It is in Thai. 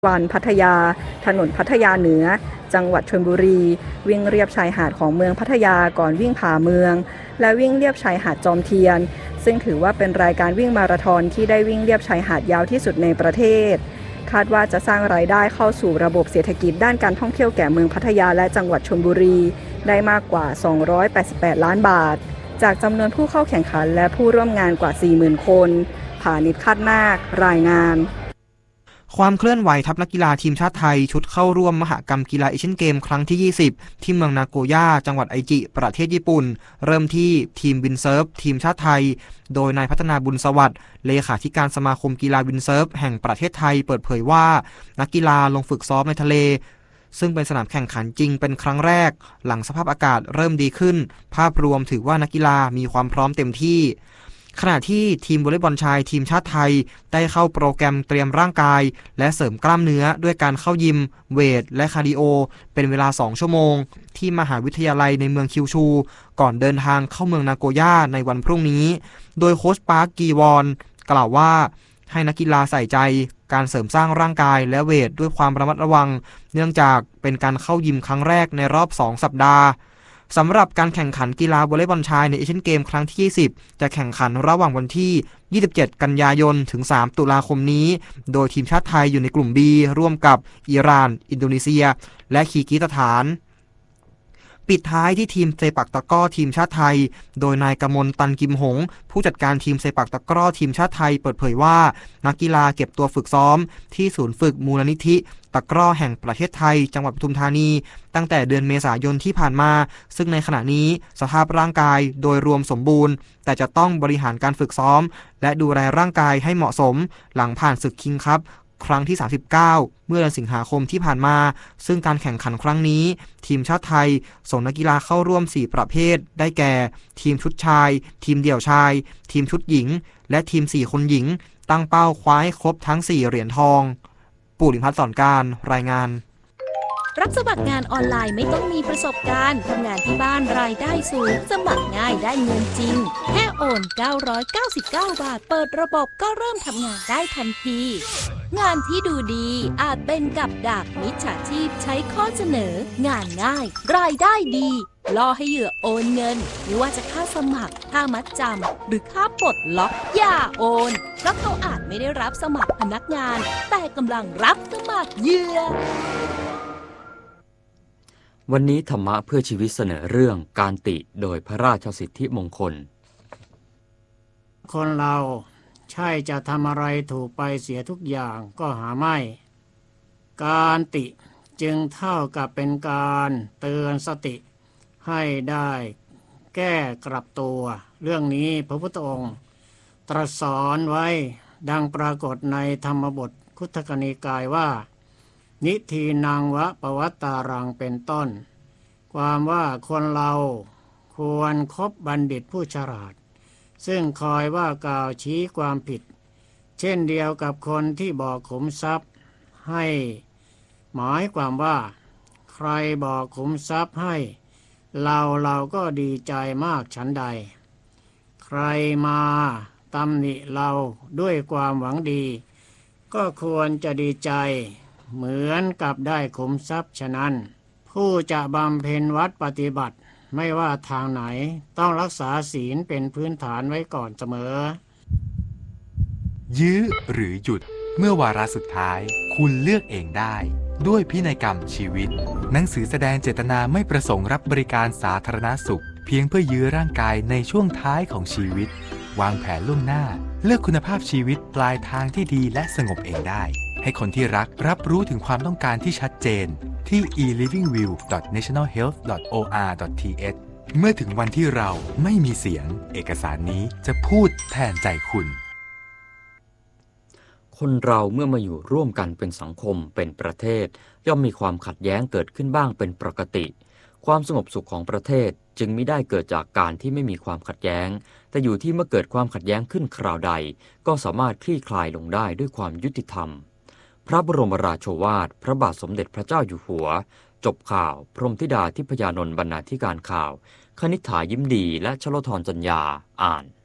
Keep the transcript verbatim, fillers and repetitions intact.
วันพัทยาถนนพัทยาเหนือจังหวัดชลบุรีวิ่งเรียบชายหาดของเมืองพัทยาก่อนวิ่งผ่าเมืองและวิ่งเรียบชายหาดจอมเทียนซึ่งถือว่าเป็นรายการวิ่งมาราธอนที่ได้วิ่งเรียบชายหาดยาวที่สุดในประเทศคาดว่าจะสร้างรายได้เข้าสู่ระบบเศรษฐกิจด้านการท่องเที่ยวแก่เมืองพัทยาและจังหวัดชลบุรีได้มากกว่าสองร้อยแปดสิบแปดล้านบาทจากจำนวนผู้เข้าแข่งขันและผู้ร่วมงานกว่า สี่หมื่น คนผานิช คาดนาครายงานความเคลื่อนไหวทัพนักกีฬาทีมชาติไทยชุดเข้าร่วมมหกรรมกีฬาเอเชียนเกมครั้งที่ยี่สิบที่เมืองนาโกย่าจังหวัดไอจิประเทศญี่ปุ่นเริ่มที่ทีมวินเซิร์ฟทีมชาติไทยโดยนายพัฒนาบุญสวัสดิ์เลขาธิการสมาคมกีฬาวินเซิร์ฟแห่งประเทศไทยเปิดเผยว่านักกีฬาลงฝึกซ้อมในทะเลซึ่งเป็นสนามแข่งขันจริงเป็นครั้งแรกหลังสภาพอากาศเริ่มดีขึ้นภาพรวมถือว่านักกีฬามีความพร้อมเต็มที่ขณะที่ทีมวอลเลย์บอลชายทีมชาติไทยได้เข้าโปรแกรมเตรียมร่างกายและเสริมกล้ามเนื้อด้วยการเข้ายิมเวทและคาร์ดิโอเป็นเวลาสองชั่วโมงที่มหาวิทยาลัยในเมืองคิวชูก่อนเดินทางเข้าเมืองนาโกย่าในวันพรุ่งนี้โดยโค้ชปาร์คกีวอนกล่าวว่าให้นักกีฬาใส่ใจการเสริมสร้างร่างกายและเวทด้วยความระมัดระวังเนื่องจากเป็นการเข้ายิมครั้งแรกในรอบสองสัปดาห์สำหรับการแข่งขันกีฬาวอลเลย์บอลชายในเอเชียนเกมครั้งที่ยี่สิบจะแข่งขันระหว่างวันที่ยี่สิบเจ็ดกันยายนถึงสามตุลาคมนี้โดยทีมชาติไทยอยู่ในกลุ่ม B ร่วมกับอิหร่านอินโดนีเซียและคีร์กิสถานปิดท้ายที่ทีมเซปักตะกร้อทีมชาติไทยโดยนายกมลตันกิมหงผู้จัดการทีมเซปักตะกร้อทีมชาติไทยเปิดเผยว่านักกีฬาเก็บตัวฝึกซ้อมที่ศูนย์ฝึกมูลนิธิตะกร้อแห่งประเทศไทยจังหวัดปทุมธานีตั้งแต่เดือนเมษายนที่ผ่านมาซึ่งในขณะนี้สภาพร่างกายโดยรวมสมบูรณ์แต่จะต้องบริหารการฝึกซ้อมและดูแลร่างกายให้เหมาะสมหลังผ่านศึกคิงส์คัพครั้งที่สามสิบเก้าเมื่อเดือนสิงหาคมที่ผ่านมาซึ่งการแข่งขันครั้งนี้ทีมชาติไทยส่งนักกีฬาเข้าร่วมสี่ประเภทได้แก่ทีมชุดชายทีมเดี่ยวชายทีมชุดหญิงและทีมสี่คนหญิงตั้งเป้าคว้าให้ครบทั้งสี่เหรียญทองปู่ลิมพัฒน์สอนการรายงานรับสมัครงานออนไลน์ไม่ต้องมีประสบการณ์ทำงานที่บ้านรายได้สูงสมัครง่ายได้เงินจริงแค่โอนเก้าร้อยเก้าสิบเก้าบาทเปิดระบบก็เริ่มทำงานได้ทันทีงานที่ดูดีอาจเป็นกับดักมิจฉาชีพใช้ข้อเสนองานง่ายรายได้ดีล่อให้เหยื่อโอนเงินไม่ว่าจะค่าสมัครค่ามัดจำหรือค่าปลดล็อกอย่าโอนเพราะเขาอาจไม่ได้รับสมัครพนักงานแต่กำลังรับสมัครเหยื่อวันนี้ธรรมะเพื่อชีวิตเสนอเรื่องการติโดยพระราชสิทธิมงคลคนเราใช่จะทำอะไรถูกไปเสียทุกอย่างก็หาไม่การติจึงเท่ากับเป็นการเตือนสติให้ได้แก้กลับตัวเรื่องนี้พระพุทธองค์ตรัสสอนไว้ดังปรากฏในธรรมบทคุตทกนิกายว่านิทีนังวะปวัตตารังเป็นต้นความว่าคนเราควรคบบัณฑิตผู้ฉลาดซึ่งคอยว่ากล่าวชี้ความผิดเช่นเดียวกับคนที่บอกขุมทรัพย์ให้หมายความว่าใครบอกขุมทรัพย์ให้เราเราก็ดีใจมากฉันใดใครมาตำหนิเราด้วยความหวังดีก็ควรจะดีใจเหมือนกับได้ขุมทรัพย์ฉะนั้นผู้จะบำเพ็ญวัดปฏิบัติไม่ว่าทางไหนต้องรักษาศีลเป็นพื้นฐานไว้ก่อนเสมอยื้อหรือหยุดเมื่อวาระสุดท้ายคุณเลือกเองได้ด้วยพินัยกรรมชีวิตหนังสือแสดงเจตนาไม่ประสงค์รับบริการสาธารณสุขเพียงเพื่อยื้อร่างกายในช่วงท้ายของชีวิตวางแผนล่วงหน้าเลือกคุณภาพชีวิตปลายทางที่ดีและสงบเองได้ให้คนที่รักรับรู้ถึงความต้องการที่ชัดเจนที่ อี ลิฟวิ่งวิว ดอท เนชั่นแนล เฮลท์ ดอท โอ อาร์ ดอท ที เอช เมื่อถึงวันที่เราไม่มีเสียงเอกสารนี้จะพูดแทนใจคุณคนเราเมื่อมาอยู่ร่วมกันเป็นสังคมเป็นประเทศย่อมมีความขัดแย้งเกิดขึ้นบ้างเป็นปกติความสงบสุขของประเทศจึงมิได้เกิดจากการที่ไม่มีความขัดแย้งแต่อยู่ที่เมื่อเกิดความขัดแย้งขึ้นคราวใดก็สามารถคลี่คลายลงได้ด้วยความยุติธรรมพระบรมราโชวาทพระบาทสมเด็จพระเจ้าอยู่หัวจบข่าวพรหมธิดาทิพยานนท์บรรณาธิการข่าวคณิษฐายิ้มดีและชโลธรจัญญาอ่าน